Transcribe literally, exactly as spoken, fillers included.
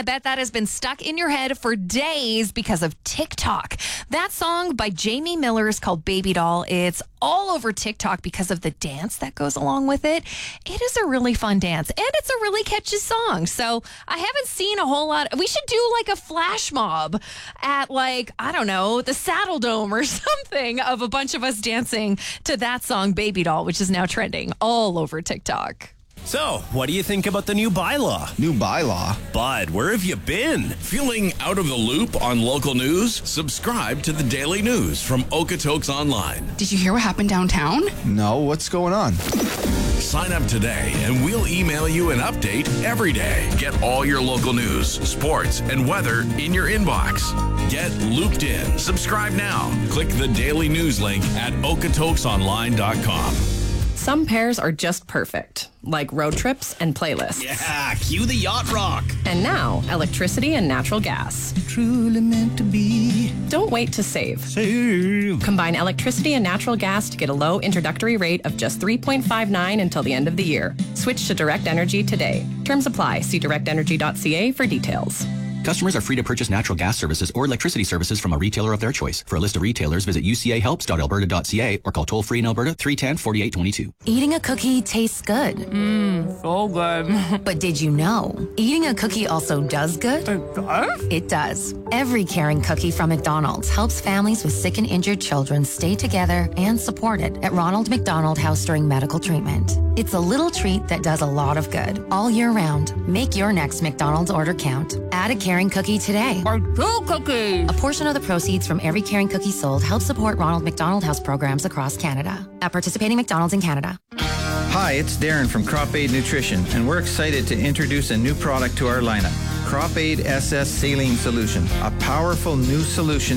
bet that has been stuck in your head for days because of TikTok. That song by Jamie Miller is called Baby Doll. It's all over TikTok because of the dance that goes along with it. It is a really fun dance, and it's a really catchy song. So I haven't seen a whole lot. We should do like a flash mob at like, I don't know, the Saddle Dome or something of a bunch of us dancing to that song, Baby Doll, which is now trending all over TikTok. So, what do you think about the new bylaw? New bylaw? Bud, where have you been? Feeling out of the loop on local news? Subscribe to the Daily News from Okotoks Online. Did you hear what happened downtown? No, what's going on? Sign up today and we'll email you an update every day. Get all your local news, sports, and weather in your inbox. Get looped in. Subscribe now. Click the Daily News link at okotokes online dot com. Some pairs are just perfect, like road trips and playlists. Yeah, cue the yacht rock. And now, electricity and natural gas. Truly meant to be. Don't wait to save. Save. Combine electricity and natural gas to get a low introductory rate of just three point five nine until the end of the year. Switch to Direct Energy today. Terms apply. See direct energy dot c a for details. Customers are free to purchase natural gas services or electricity services from a retailer of their choice. For a list of retailers, visit u c a helps dot alberta dot c a or call toll-free in Alberta three one zero, four eight two two. Eating a cookie tastes good. Mmm, so good. But did you know, eating a cookie also does good? It does? It does. Every caring cookie from McDonald's helps families with sick and injured children stay together and supported at Ronald McDonald House during medical treatment. It's a little treat that does a lot of good all year round. Make your next McDonald's order count. Add a caring cookie today. Or two cookies. A portion of the proceeds from every caring cookie sold helps support Ronald McDonald House programs across Canada. At participating McDonald's in Canada. Hi, it's Darren from Crop Aid Nutrition, and we're excited to introduce a new product to our lineup. Crop Aid S S Saline Solution, a powerful new solution